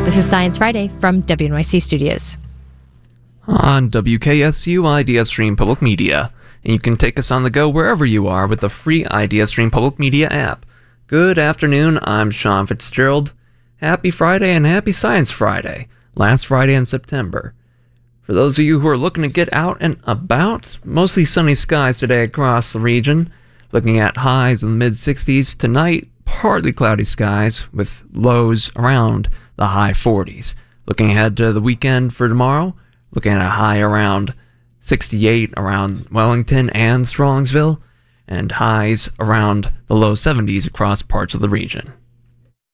This is Science Friday from WNYC Studios. On WKSU IdeaStream Public Media, and you can take us on the go wherever you are with the free IdeaStream Public Media app. Good afternoon, I'm Sean Fitzgerald. Happy Friday and happy Science Friday, last Friday in September. For those of you who are looking to get out and about, mostly sunny skies today across the region, looking at highs in the mid-60s. Tonight, partly cloudy skies with lows around the high 40s. Looking ahead to the weekend for tomorrow, looking at a high around 68 around Wellington and Strongsville, and highs around the low 70s across parts of the region.